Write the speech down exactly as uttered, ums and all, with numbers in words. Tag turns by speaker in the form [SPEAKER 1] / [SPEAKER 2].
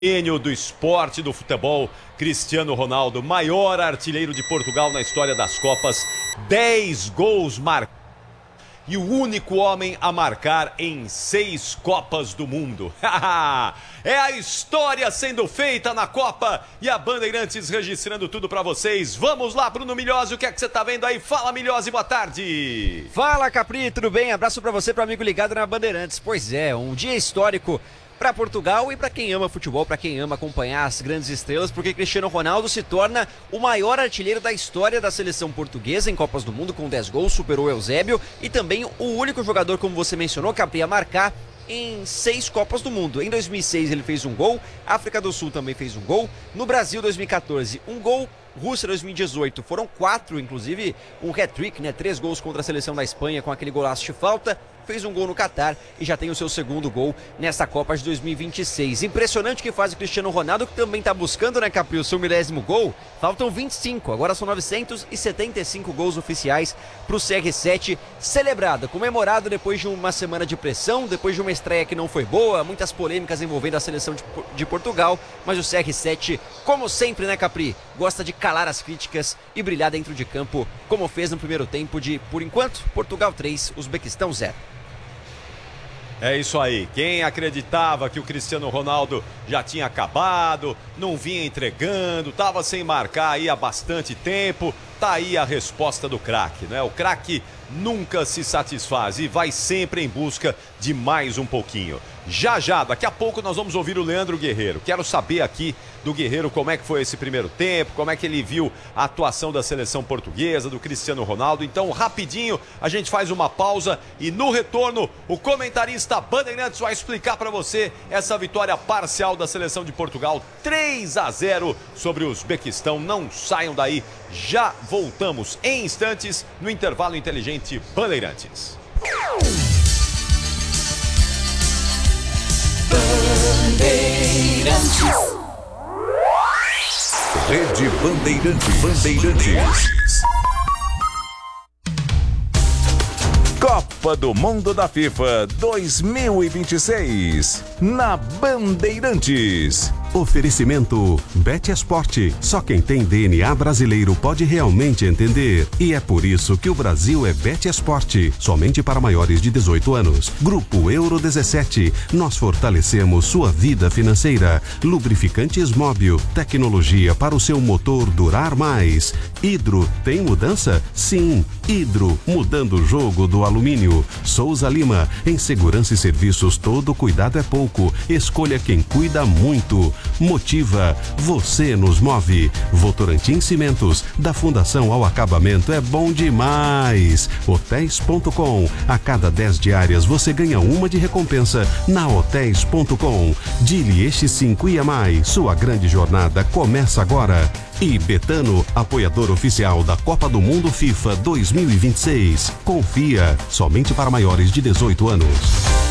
[SPEAKER 1] Gênio do esporte, do futebol, Cristiano Ronaldo, maior artilheiro de Portugal na história das Copas, dez gols marcados e o único homem a marcar em seis Copas do Mundo. É a história sendo feita na Copa e a Bandeirantes registrando tudo pra vocês. Vamos lá, Bruno Milhose, o que é que você tá vendo aí? Fala, Milhose, boa tarde.
[SPEAKER 2] Fala, Capri, tudo bem? Abraço pra você, pro amigo ligado na Bandeirantes. Pois é, um dia histórico para Portugal e para quem ama futebol, para quem ama acompanhar as grandes estrelas, porque Cristiano Ronaldo se torna o maior artilheiro da história da seleção portuguesa em Copas do Mundo com dez gols, superou Eusébio e também o único jogador, como você mencionou, Capri, a marcar em seis Copas do Mundo. Em dois mil e seis ele fez um gol, África do Sul também fez um gol, no Brasil dois mil e quatorze um gol, Rússia dois mil e dezoito foram quatro, inclusive um hat-trick, né? Três gols contra a seleção da Espanha com aquele golaço de falta. Fez um gol no Catar e já tem o seu segundo gol nessa Copa de dois mil e vinte e seis. Impressionante que faz o Cristiano Ronaldo, que também está buscando, né, Capri, o seu milésimo gol. Faltam vinte e cinco, agora são novecentos e setenta e cinco gols oficiais para o C R sete, celebrado, comemorado depois de uma semana de pressão, depois de uma estreia que não foi boa, muitas polêmicas envolvendo a seleção de, de Portugal, mas o C R sete, como sempre, né, Capri, gosta de calar as críticas e brilhar dentro de campo, como fez no primeiro tempo de, por enquanto, Portugal três, Uzbequistão zero.
[SPEAKER 1] É isso aí, quem acreditava que o Cristiano Ronaldo já tinha acabado, não vinha entregando, estava sem marcar aí há bastante tempo, tá aí a resposta do craque, né? O craque nunca se satisfaz e vai sempre em busca de mais um pouquinho. Já já, daqui a pouco nós vamos ouvir o Leandro Guerreiro. Quero saber aqui do Guerreiro como é que foi esse primeiro tempo, como é que ele viu a atuação da seleção portuguesa, do Cristiano Ronaldo. Então, rapidinho, a gente faz uma pausa e no retorno, o comentarista Bandeirantes vai explicar para você essa vitória parcial da seleção de Portugal, três a zero sobre o Uzbequistão. Não saiam daí, já voltamos em instantes no intervalo inteligente Bandeirantes.
[SPEAKER 3] Bandeirantes. Rede Bandeirantes. Bandeirantes. Copa do Mundo da FIFA dois mil e vinte e seis na Bandeirantes.
[SPEAKER 4] Oferecimento Betesport. Só quem tem D N A brasileiro pode realmente entender. E é por isso que o Brasil é Betesport. Somente para maiores de dezoito anos. Grupo Euro dezessete. Nós fortalecemos sua vida financeira. Lubrificantes Móbil. Tecnologia para o seu motor durar mais. Hidro. Tem mudança? Sim. Hidro. Mudando o jogo do alumínio. Souza Lima. Em segurança e serviços, todo cuidado é pouco. Escolha quem cuida muito. Motiva, você nos move. Votorantim Cimentos, da fundação ao acabamento é bom demais. Hotéis ponto com, a cada dez diárias você ganha uma de recompensa na Hotéis ponto com. Dili Este cinco I A Mais, sua grande jornada começa agora. E Betano, apoiador oficial da Copa do Mundo FIFA dois mil e vinte e seis. Confia, somente para maiores de dezoito anos.